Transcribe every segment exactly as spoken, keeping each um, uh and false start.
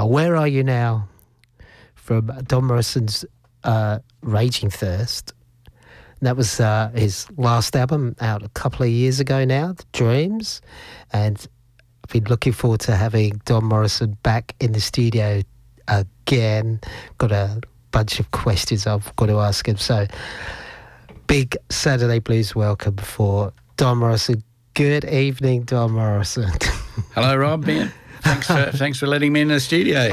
Uh, Where Are You Now? From Don Morrison's uh, Raging Thirst. And that was uh, his last album out a couple of years ago now, Dreams. And I've been looking forward to having Don Morrison back in the studio again. Got a bunch of questions I've got to ask him. So, big Saturday Blues welcome for Don Morrison. Good evening, Don Morrison. Hello, Rob. Ben. Thanks for thanks for letting me in the studio.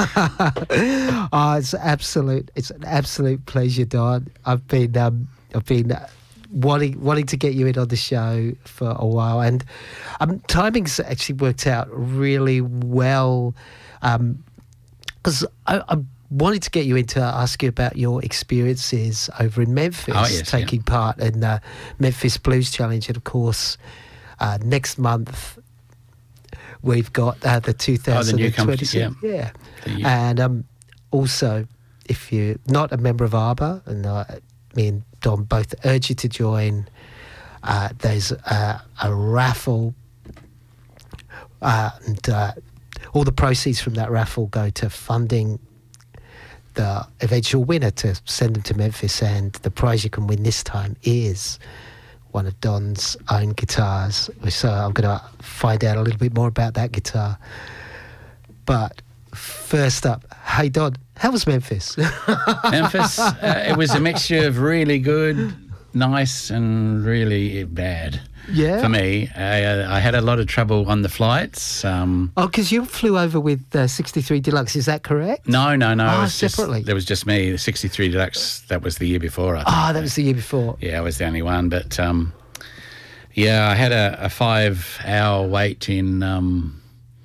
Oh, it's absolute. It's an absolute pleasure, Don. I've been um, I've been wanting wanting to get you in on the show for a while, and um, timing's actually worked out really well. Because um, I, I wanted to get you in to ask you about your experiences over in Memphis, oh, yes, taking yeah. part in the Memphis Blues Challenge, and of course, uh, next month. We've got uh, the two thousand twenty, oh, yeah, yeah. and um, also, if you're not a member of ARBA, and uh, me and Don both urge you to join. Uh, there's uh, a raffle, uh, and uh, all the proceeds from that raffle go to funding the eventual winner to send them to Memphis. And the prize you can win this time is one of Don's own guitars. So I'm going to find out a little bit more about that guitar. But first up, hey Don, how was Memphis? Memphis, uh, it was a mixture of really good, nice, and really bad. Yeah. For me, I, uh, I had a lot of trouble on the flights. Um, oh, because you flew over with uh, sixty-three Deluxe, is that correct? No, no, no. Oh, it was separately. Just, there was just me. The sixty-three Deluxe, that was the year before, I think. Ah, oh, that was the year before. Yeah, I was the only one. But, um, yeah, I had a, a five-hour wait in um,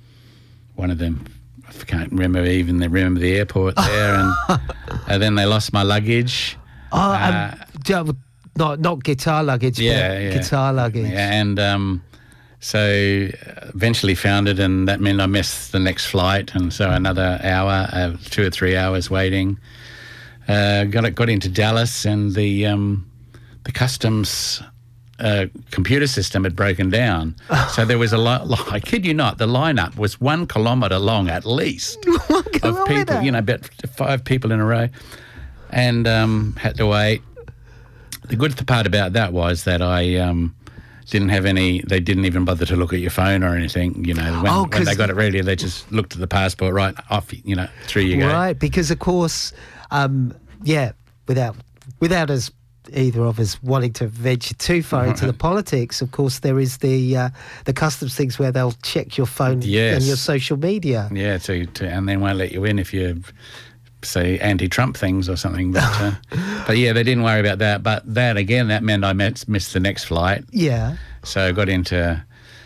one of them. I can't remember even the, remember the airport there. and, and then they lost my luggage. Oh, uh, um, Not not guitar luggage, yeah, but yeah. guitar luggage. Yeah, and um, so eventually found it, and that meant I missed the next flight, and so another hour, uh, two or three hours waiting. Uh, got it, got into Dallas, and the um, the customs uh, computer system had broken down. So there was a lot. Li- I kid you not, the lineup was one kilometre long at least one of kilometre? people. You know, about five people in a row, and um, had to wait. The good part about that was that I um, didn't have any, they didn't even bother to look at your phone or anything, you know. When, oh, when they got it ready, they just looked at the passport, right, off, you know, through you go. Right, because of course, um, yeah, without without us, either of us wanting to venture too far into the politics, of course, there is the uh, the customs things where they'll check your phone yes. and your social media. Yeah, to, to and then won't let you in if you say anti-Trump things or something, but uh, but yeah, they didn't worry about that. But that again, that meant I met, missed the next flight. Yeah. So I got into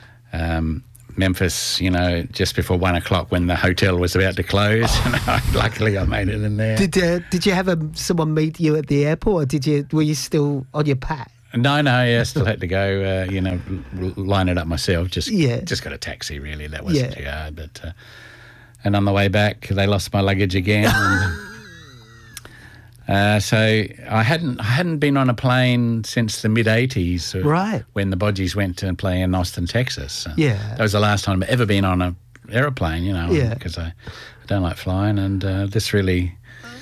um, Memphis, you know, just before one o'clock when the hotel was about to close. And I, luckily, I made it in there. Did uh, Did you have a, someone meet you at the airport, or did you were you still on your pack? No, no, yeah, still had to go, uh, you know, l- line it up myself. Just, yeah. just got a taxi. Really, that wasn't yeah. too hard, but. Uh, And on the way back, they lost my luggage again. and, uh, so I hadn't I hadn't been on a plane since the mid eighties, right? When the Bodgies went to play in Austin, Texas. So yeah, that was the last time I've ever been on an aeroplane. You know, yeah, because I, I don't like flying, and uh, this really.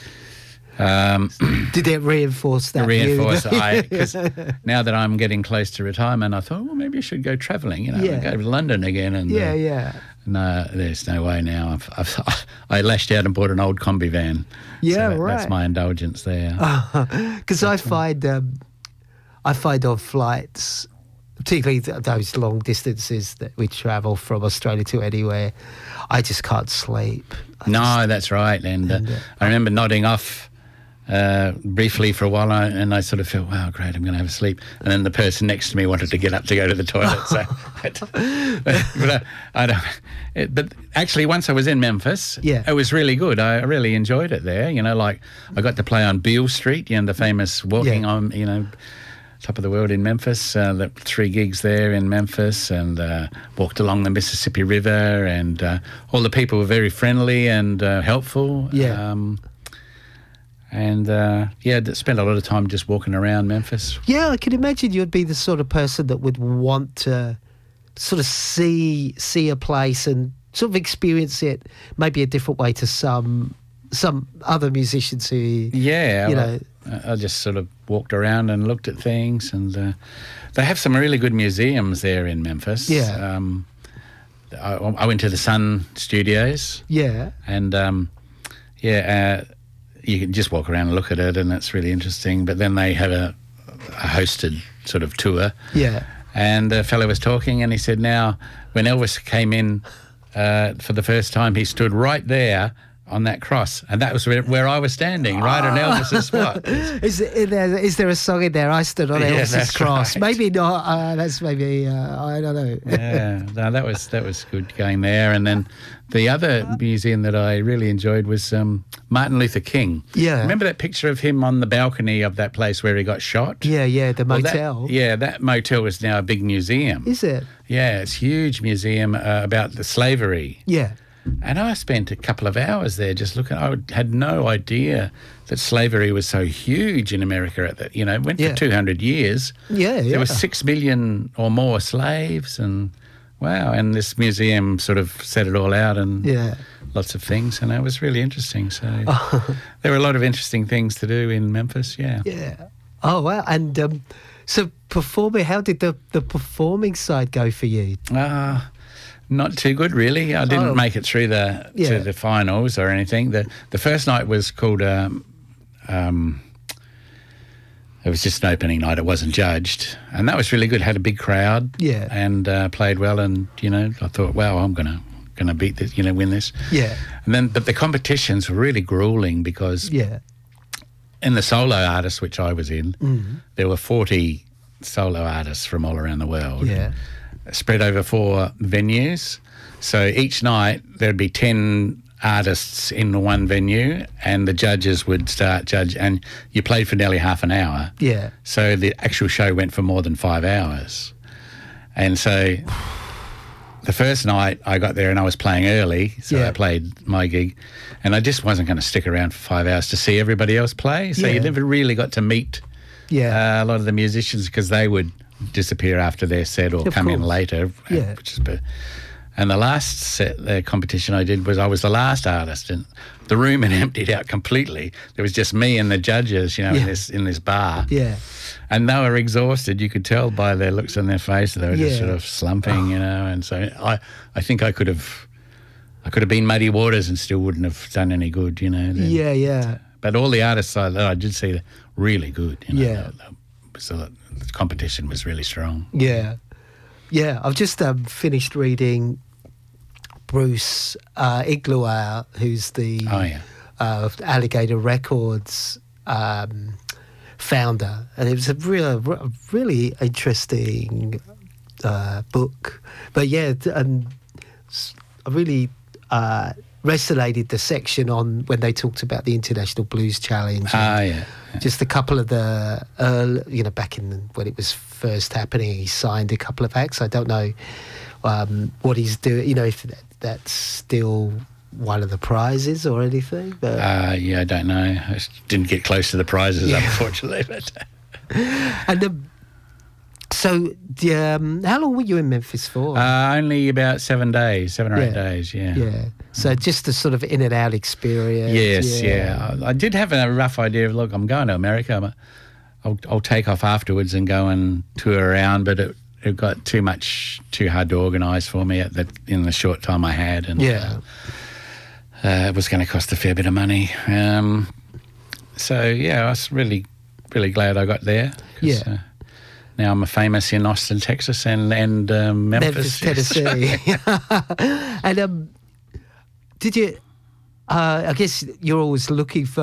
Um, Did it reinforce that? Reinforce it. Because now that I'm getting close to retirement, I thought, well, maybe I should go travelling. You know, yeah. go to London again. And yeah, uh, yeah. No, there's no way now. I've, I've, I lashed out and bought an old combi van. Yeah, so that, right. That's my indulgence there. Because uh, I find, um, I find on flights, particularly th- those long distances that we travel from Australia to anywhere, I just can't sleep. I no, just, that's right. And, and uh, uh, I remember nodding off uh, briefly for a while, and I, and I sort of felt, wow, great, I'm going to have a sleep. And then the person next to me wanted to get up to go to the toilet. so, but, but I, I don't. It, but actually, once I was in Memphis, yeah. it was really good. I really enjoyed it there. You know, like I got to play on Beale Street, you know, the famous walking yeah. on, you know, top of the world in Memphis. Uh, the three gigs there in Memphis, and uh, walked along the Mississippi River, and uh, all the people were very friendly and uh, helpful. Yeah. Um, and uh, yeah, spent a lot of time just walking around Memphis. Yeah, I can imagine you'd be the sort of person that would want to sort of see see a place and sort of experience it maybe a different way to some some other musicians who, Yeah, you well, know. I I just sort of walked around and looked at things, and uh, they have some really good museums there in Memphis. Yeah. Um, I, I went to the Sun Studios, Yeah, and um, yeah, uh, you can just walk around and look at it, and it's really interesting. But then they have a, a hosted sort of tour, yeah, and the fellow was talking, and he said, now, when Elvis came in uh, for the first time, he stood right there on that cross, and that was where, where I was standing, right on Elvis's spot. Is, there, is there a song in there? I stood on Yeah, Elvis's that's cross. right. Maybe not. Uh, that's maybe uh, I don't know. Yeah, no, that was that was good going there. And then the other museum that I really enjoyed was um, Martin Luther King. Yeah. Remember that picture of him on the balcony of that place where he got shot? Yeah, yeah, the Well, that- motel. yeah, that motel is now a big museum. Is it? Yeah, it's a huge museum uh, about the slavery. Yeah, And I spent a couple of hours there just looking. I had no idea that slavery was so huge in America at that. You know, it went Yeah. for two hundred years. yeah, yeah. There were six million or more slaves, and wow! And this museum sort of set it all out, and Yeah. lots of things, and it was really interesting. So there were a lot of interesting things to do in Memphis. Yeah. Yeah. Oh wow! And um, so performing, how did the the performing side go for you? Ah, not too good, really. I didn't Oh. make it through the Yeah. to the finals or anything. The the first night was called. Um, um, it was just an opening night. It wasn't judged, and that was really good. Had a big crowd. Yeah. And uh, played well. And you know, I thought, wow, I'm gonna gonna beat this. You know, win this. Yeah. And then, but the competitions were really grueling because Yeah. in the solo artists, which I was in, Mm-hmm. there were forty solo artists from all around the world. Yeah. Spread over four venues. So each night there'd be ten artists in one venue, and the judges would start judge, and you played for nearly half an hour. Yeah. So the actual show went for more than five hours. And so the first night I got there and I was playing early, so Yeah. I played my gig, and I just wasn't going to stick around for five hours to see everybody else play. So Yeah. you never really got to meet Yeah. uh, a lot of the musicians because they would disappear after their set or Of come in course. later. Yeah. Which is, but, and the last set, the competition I did was I was the last artist, and the room had emptied out completely. There was just me and the judges, you know, Yeah. in this in this bar. Yeah. And they were exhausted. You could tell by their looks on their face. They were just Yeah. sort of slumping, you know. And so I, I think I could have, I could have been Muddy Waters and still wouldn't have done any good, you know. Then- Yeah. Yeah. But all the artists I, that I did see, were really good, you know. Yeah. So the competition was really strong. Yeah. Yeah. I've just um, finished reading Bruce uh, Iglauer, who's the Oh, yeah. uh, Alligator Records um, founder, and it was a real, a really interesting uh, book. But yeah, th- and s- I really uh, resonated the section on when they talked about the International Blues Challenge. Ah, yeah. Just a couple of the, early, you know, back in the, when it was first happening, he signed a couple of acts. I don't know um, what he's doing, you know, if that, that's still one of the prizes or anything. But Uh, yeah, I don't know. I just didn't get close to the prizes, Yeah. unfortunately. But and um, so, the, um, how long were you in Memphis for? uh, only about seven days, seven or eight Yeah. days, yeah. yeah, so just a sort of in and out experience. Yes, yeah. I, I did have a rough idea of, look, I'm going to America. I'm, I'll, I'll take off afterwards and go and tour around, but it, it got too much, too hard to organise for me at the, in the short time I had. And Yeah. uh, uh, it was going to cost a fair bit of money. Um, so, yeah, I was really, really glad I got there. 'cause, Yeah. Uh, now I'm famous in Austin, Texas, and and um, Memphis, Memphis, Tennessee. And um, did you? Uh, I guess you're always looking for.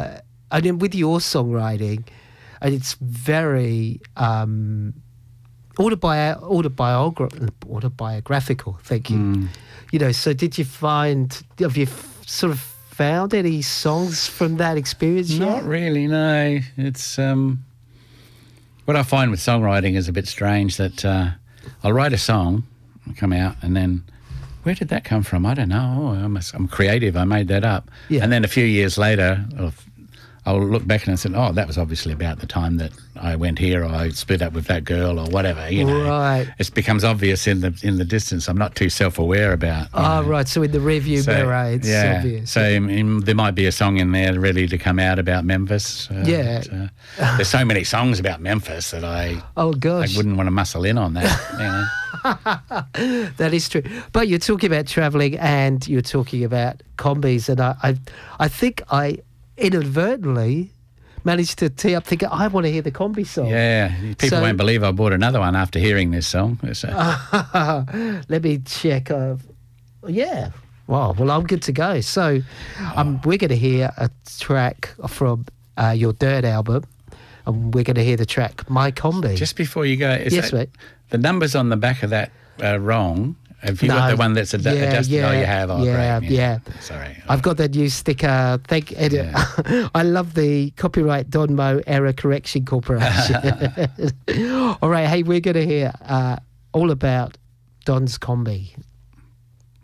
I mean, with your songwriting, and it's very um, autobi- autobiogra- autobiographical. Thank you. Mm. You know, so did you find? Have you f- sort of found any songs from that experience Not yet? really, no. It's um, what I find with songwriting is a bit strange that uh, I'll write a song, come out, and then where did that come from? I don't know. Oh, I'm, a, I'm creative. I made that up. Yeah. And then a few years later, or I'll look back and I said, oh, that was obviously about the time that I went here, or I split up with that girl, or whatever. You know, Right. it becomes obvious in the in the distance. I'm not too self-aware about. you Oh, know. right. So in the rearview So, mirror, it's yeah. obvious. So I mean, there might be a song in there ready to come out about Memphis. Uh, Yeah. but, uh, there's so many songs about Memphis that I oh, I gosh. wouldn't want to muscle in on that. You know. That is true. But you're talking about travelling and you're talking about combis. And I, I, I think I inadvertently managed to tee up thinking, I want to hear the combi song. Yeah, people So- won't believe I bought another one after hearing this song. So, Let me check. Uh, yeah. Wow. Well, I'm good to go. So um, we're going to hear a track from uh, your Dirt album. And we're going to hear the track My Combi. just before you go, is Yes, that, mate. the numbers on the back of that are wrong. Have you got No. the one that's ad- Yeah, adjusted? yeah, oh, you have. Oh, yeah, great. yeah. Sorry. I've got that new sticker. Thank Ed. Yeah. I love the copyright Don Mo Error Correction Corporation. All right, hey, we're going to hear uh, all about Don's Combi.